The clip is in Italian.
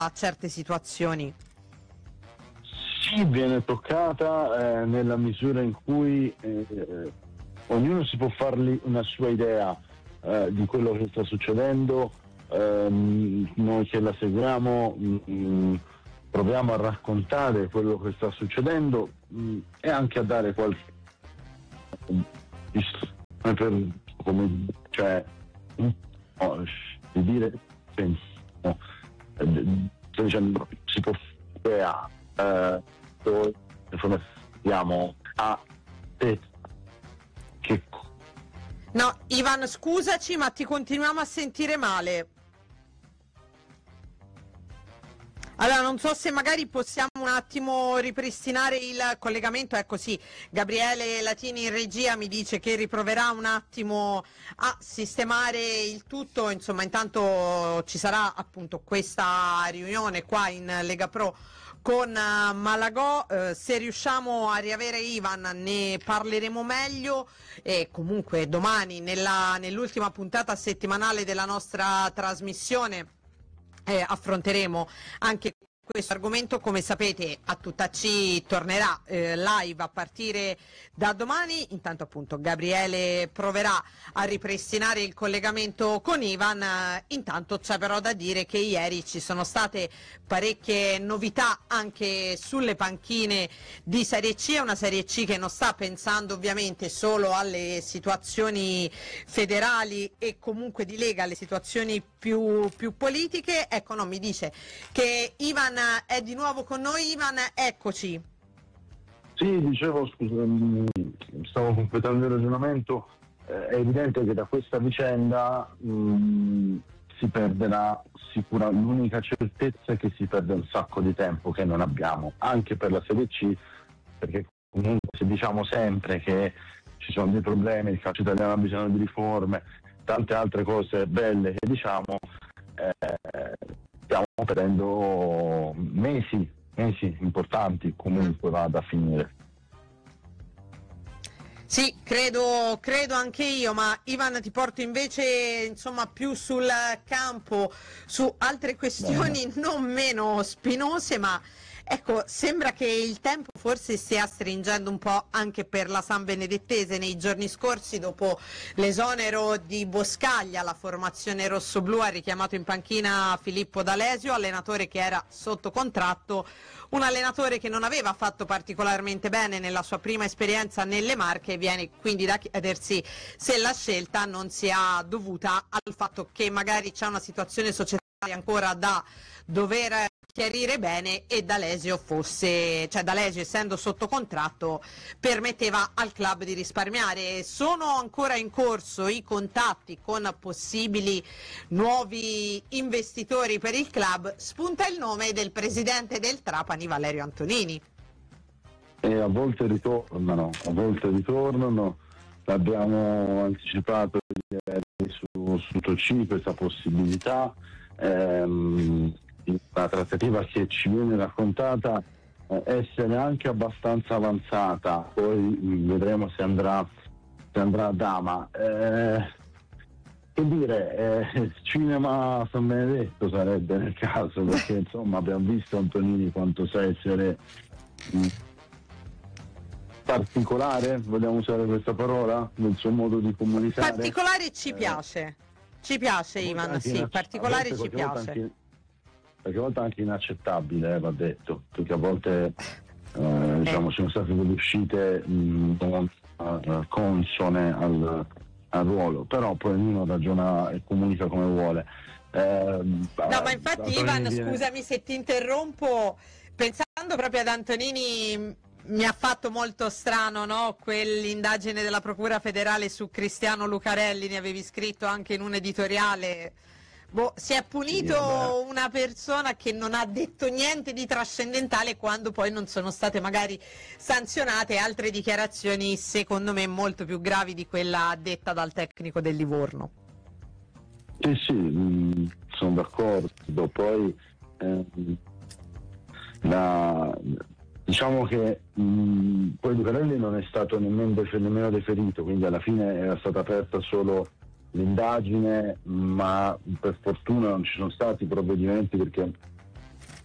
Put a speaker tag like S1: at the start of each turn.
S1: certe situazioni?
S2: Sì, viene toccata nella misura in cui ognuno si può farli una sua idea di quello che sta succedendo. Noi che la seguiamo proviamo a raccontare quello che sta succedendo e anche a dare qualche come, cioè di dire si può fare diamo a te che
S1: No, Ivan, scusaci, ma ti continuiamo a sentire male. Allora, non so se magari possiamo un attimo ripristinare il collegamento. Ecco, sì, Gabriele Latini in regia mi dice che riproverà un attimo a sistemare il tutto. Insomma, intanto ci sarà appunto questa riunione qua in Lega Pro con Malagò. Se riusciamo a riavere Ivan ne parleremo meglio, e comunque domani nell'ultima puntata settimanale della nostra trasmissione affronteremo anche questo argomento. Come sapete, a tutt'C tornerà live a partire da domani. Intanto appunto Gabriele proverà a ripristinare il collegamento con Ivan. Intanto c'è però da dire che ieri ci sono state parecchie novità anche sulle panchine di Serie C. È una Serie C che non sta pensando ovviamente solo alle situazioni federali e comunque di Lega, alle situazioni più politiche. Ecco, no, mi dice che Ivan è di nuovo con noi. Ivan, eccoci.
S2: Sì, dicevo, scusa, stavo completando il ragionamento. È evidente che da questa vicenda si perderà sicuramente. L'unica certezza è che si perde un sacco di tempo che non abbiamo, anche per la Serie C, perché comunque se diciamo sempre che ci sono dei problemi, il calcio italiano ha bisogno di riforme, tante altre cose belle che diciamo, stiamo perdendo mesi importanti, comunque vada a finire.
S1: Sì, credo anche io, ma Ivan ti porto invece insomma più sul campo, su altre questioni non meno spinose, ma ecco, sembra che il tempo forse stia stringendo un po' anche per la San Benedettese. Nei giorni scorsi, dopo l'esonero di Boscaglia, la formazione rossoblù ha richiamato in panchina Filippo D'Alesio, allenatore che era sotto contratto, un allenatore che non aveva fatto particolarmente bene nella sua prima esperienza nelle Marche. Viene quindi da chiedersi se la scelta non sia dovuta al fatto che magari c'è una situazione societaria ancora da dover chiarire bene, e D'Alesio essendo sotto contratto permetteva al club di risparmiare. Sono ancora in corso i contatti con possibili nuovi investitori per il club. Spunta il nome del presidente del Trapani, Valerio Antonini.
S2: E a volte ritornano, l'abbiamo anticipato ieri su TOC questa possibilità. La trattativa che ci viene raccontata essere anche abbastanza avanzata, poi vedremo se andrà a dama. Che dire, cinema San Benedetto sarebbe nel caso, perché insomma abbiamo visto Antonini quanto sa essere particolare, vogliamo usare questa parola, nel suo modo di comunicare.
S1: Particolare ci piace Ivan, sì, particolare ci piace.
S2: Qualche volta anche inaccettabile, va detto, perché a volte diciamo sono state delle uscite non consone al ruolo, però poi ognuno ragiona e comunica come vuole.
S1: No, ma infatti Ivan, scusami se ti interrompo, pensando proprio ad Antonini mi ha fatto molto strano, no? Quell'indagine della Procura federale su Cristiano Lucarelli, ne avevi scritto anche in un editoriale. Si è punito una persona che non ha detto niente di trascendentale, quando poi non sono state magari sanzionate altre dichiarazioni secondo me molto più gravi di quella detta dal tecnico del Livorno.
S2: Sì, sono d'accordo. Poi diciamo che poi Lucarelli non è stato nemmeno deferito, quindi alla fine era stata aperta solo l'indagine, ma per fortuna non ci sono stati provvedimenti, perché